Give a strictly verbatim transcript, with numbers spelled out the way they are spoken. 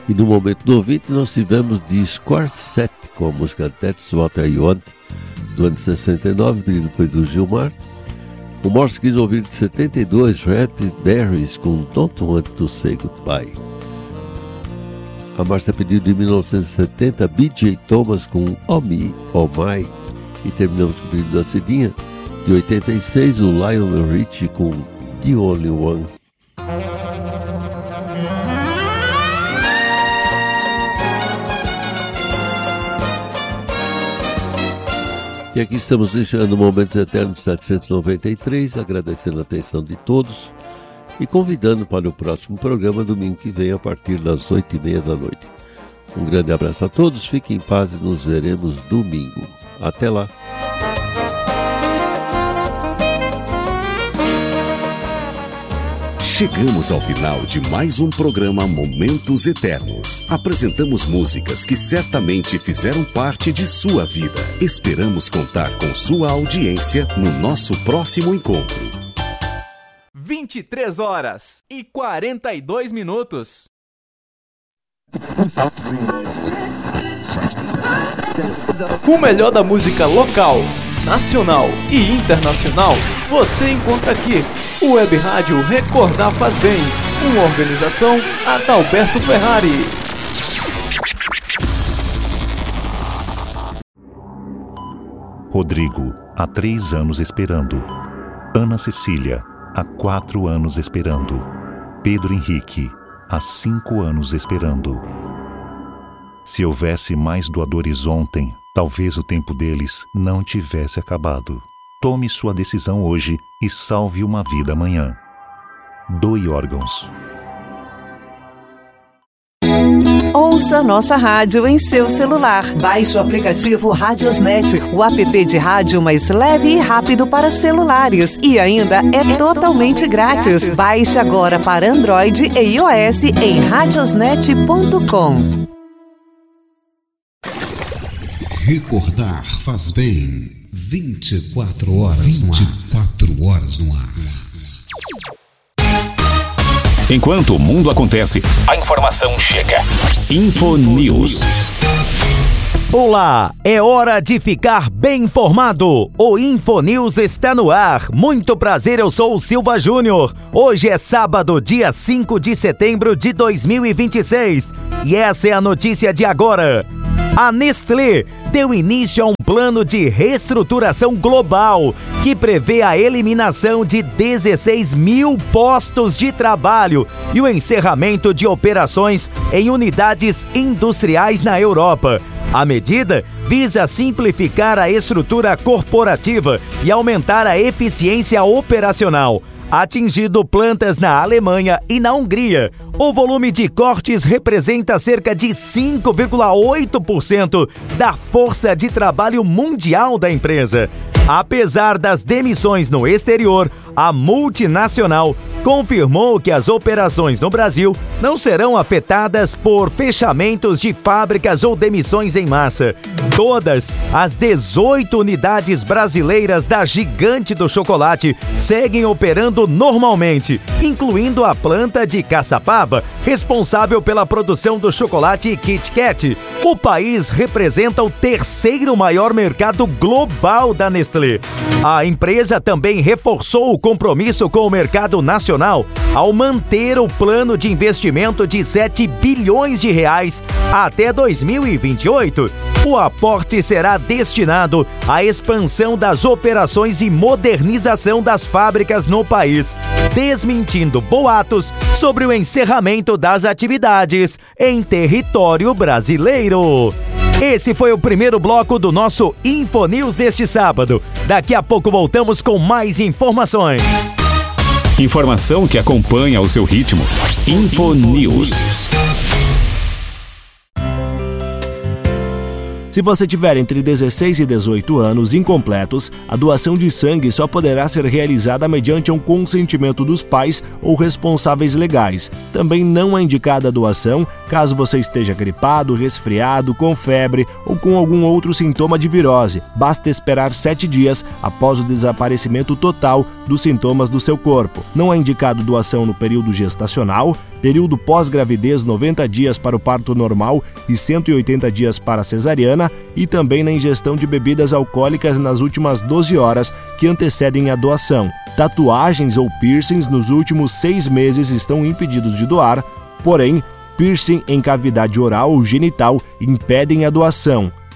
E no momento do ouvinte nós tivemos de Squarset com a música That's What I Want, do ano de sessenta e nove, o pedido foi do Gilmar. O Morse quis ouvir de setenta e dois, Rapid Berries com Don't Want to Say Goodbye. A Márcia pediu de mil novecentos e setenta, B J Thomas com Oh Me, Oh My. E terminamos com o pedido da Cidinha, de oitenta e seis, o Lionel Richie com The Only One. E aqui estamos deixando Momentos Eternos setecentos e noventa e três, agradecendo a atenção de todos e convidando para o próximo programa domingo que vem a partir das oito e meia da noite. Um grande abraço a todos, fiquem em paz e nos veremos domingo. Até lá! Chegamos ao final de mais um programa Momentos Eternos. Apresentamos músicas que certamente fizeram parte de sua vida. Esperamos contar com sua audiência no nosso próximo encontro. vinte e três horas e quarenta e dois minutos. O melhor da música local, nacional e internacional você encontra aqui. O Web Rádio Recordar Faz Bem. Uma organização Adalberto Ferrari. Rodrigo, há três anos esperando. Ana Cecília, há quatro anos esperando. Pedro Henrique, há cinco anos esperando. Se houvesse mais doadores ontem, talvez o tempo deles não tivesse acabado. Tome sua decisão hoje e salve uma vida amanhã. Doe órgãos. Ouça nossa rádio em seu celular. Baixe o aplicativo Radiosnet, o app de rádio mais leve e rápido para celulares. E ainda é totalmente grátis. Baixe agora para Android e iOS em radiosnet ponto com. Recordar faz bem. vinte e quatro horas vinte e quatro horas no ar. Enquanto o mundo acontece, a informação chega. Info News. Olá, é hora de ficar bem informado. O Info News está no ar. Muito prazer, eu sou o Silva Júnior. Hoje é sábado, dia cinco de setembro de dois mil e vinte e seis. E essa é a notícia de agora. A Nestlé deu início a um plano de reestruturação global que prevê a eliminação de dezesseis mil postos de trabalho e o encerramento de operações em unidades industriais na Europa. A medida visa simplificar a estrutura corporativa e aumentar a eficiência operacional, atingindo plantas na Alemanha e na Hungria. O volume de cortes representa cerca de cinco vírgula oito por cento da força de trabalho mundial da empresa. Apesar das demissões no exterior, a multinacional confirmou que as operações no Brasil não serão afetadas por fechamentos de fábricas ou demissões em massa. Todas as dezoito unidades brasileiras da Gigante do Chocolate seguem operando normalmente, incluindo a planta de Caçapava, responsável pela produção do chocolate Kit Kat. O país representa o terceiro maior mercado global da Nestlé. A empresa também reforçou o compromisso com o mercado nacional ao manter o plano de investimento de sete bilhões de reais até dois mil e vinte e oito. O aporte será destinado à expansão das operações e modernização das fábricas no país, desmentindo boatos sobre o encerramento das atividades em território brasileiro. Esse foi o primeiro bloco do nosso Info News deste sábado. Daqui a pouco voltamos com mais informações. Informação que acompanha o seu ritmo. Info News. Se você tiver entre dezesseis e dezoito anos incompletos, a doação de sangue só poderá ser realizada mediante um consentimento dos pais ou responsáveis legais. Também não é indicada a doação caso você esteja gripado, resfriado, com febre ou com algum outro sintoma de virose. Basta esperar sete dias após o desaparecimento total dos sintomas do seu corpo. Não é indicado doação no período gestacional, período pós-gravidez noventa dias para o parto normal e cento e oitenta dias para a cesariana, e também na ingestão de bebidas alcoólicas nas últimas doze horas que antecedem a doação. Tatuagens ou piercings nos últimos seis meses estão impedidos de doar, porém, piercing em cavidade oral ou genital impedem a doação.